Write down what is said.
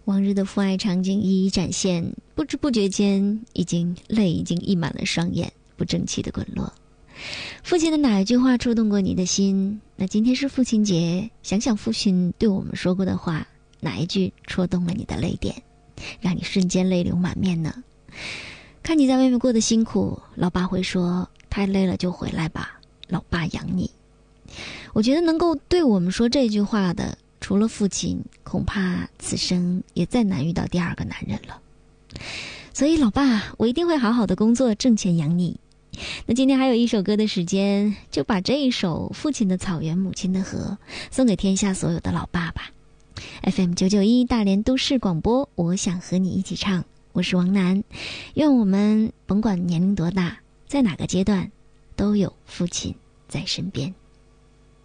往日的父爱场景一一展现，不知不觉间泪已经溢满了双眼，不争气的滚落。父亲的哪一句话触动过你的心？那今天是父亲节，想想父亲对我们说过的话，哪一句戳动了你的泪点，让你瞬间泪流满面呢？看你在外面过得辛苦，老爸会说，太累了就回来吧，老爸养你。我觉得能够对我们说这句话的，除了父亲，恐怕此生也再难遇到第二个男人了。所以老爸，我一定会好好的工作，挣钱养你。那今天还有一首歌的时间，就把这一首《父亲的草原母亲的河》送给天下所有的老爸吧。 FM991 大连都市广播，我想和你一起唱，我是王楠。愿我们甭管年龄多大，在哪个阶段都有父亲在身边。